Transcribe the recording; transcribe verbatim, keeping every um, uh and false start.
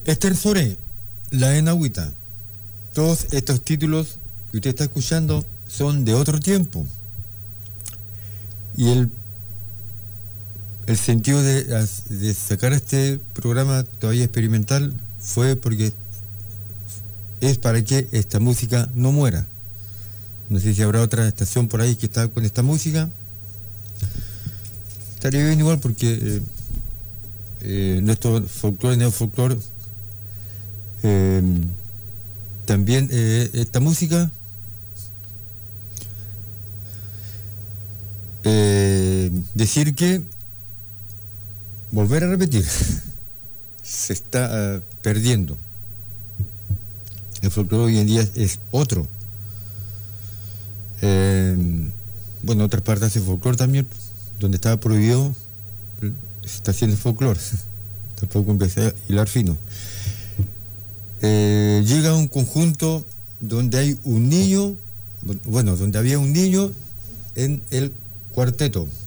Esther Sore, La Enagüita. Todos estos títulos que usted está escuchando son de otro tiempo. Y el, el sentido de, de sacar este programa todavía experimental fue porque es para que esta música no muera. No sé si habrá otra estación por ahí que está con esta música. Estaría bien igual porque eh, eh, nuestro folclore, neofolclore, eh, también eh, esta música eh, decir que volver a repetir se está uh, perdiendo. El folclore hoy en día es otro. Eh, bueno, en otras partes hace folclore también, donde estaba prohibido, se está haciendo folclore. Tampoco empecé a hilar fino. Eh, llega a un conjunto donde hay un niño, bueno, donde había un niño en el cuarteto.